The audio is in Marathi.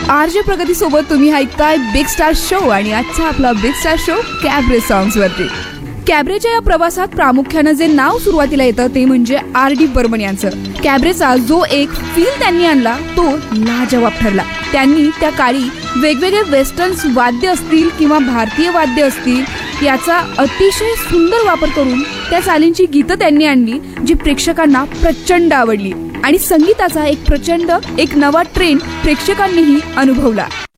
आरजे प्रगती सोबत तुम्ही ऐकताय बिग स्टार शो आणि आजचा आपला big star show cabaret songs वरती. कॅबरेच्या या प्रवासात प्रामुख्याने जे नाव सुरुवातीला येतं ते म्हणजे आर.डी. बर्मन यांचं. कॅबरेचा जो एक फील त्यांनी आणला तो लाजवाब ठरला. त्यांनी त्या काळी वेगवेगळे वेस्टर्न वाद्य असतील किंवा भारतीय वाद्य असतील याचा अतिशय सुंदर वापर करून त्या चालींची गीतं त्यांनी आणली जी प्रेक्षकांना प्रचंड आवडली आणि संगीताचा एक प्रचंड नवा ट्रेंड प्रेक्षकांनीही अनुभवला.